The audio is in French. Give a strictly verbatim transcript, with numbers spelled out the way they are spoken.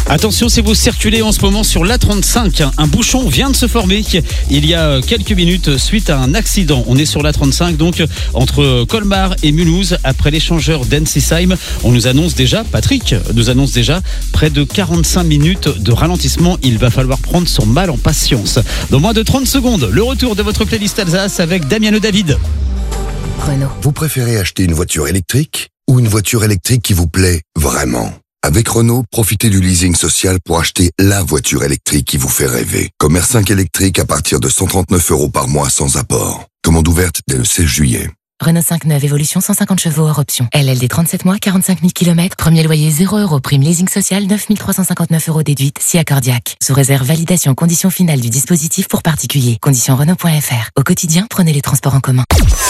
Attention, si vous circulez en ce moment sur l'A trente-cinq, un bouchon vient de se former il y a quelques minutes suite à un accident. On est sur l'A trente-cinq, donc entre Colmar et Mulhouse, après l'échangeur d'Ensisheim. On nous annonce déjà, Patrick nous annonce déjà près de quarante-cinq minutes de ralentissement. Il va falloir prendre son mal en patience. Dans moins de trente secondes, le retour de votre playlist Alsace avec Damien Le David. Renault. Vous préférez acheter une voiture électrique ou une voiture électrique qui vous plaît vraiment ? Avec Renault, profitez du leasing social pour acheter la voiture électrique qui vous fait rêver. Comme R cinq électrique à partir de cent trente-neuf euros par mois sans apport. Commande ouverte dès le seize juillet. Renault cinq neuf Évolution cent cinquante chevaux hors option. L L D trente-sept mois, quarante-cinq mille kilomètres. Premier loyer zéro euros. Prime leasing social neuf mille trois cent cinquante-neuf euros déduite si accordiaque. Sous réserve validation conditions finales du dispositif pour particuliers. Conditions Renault point F R. Au quotidien, prenez les transports en commun.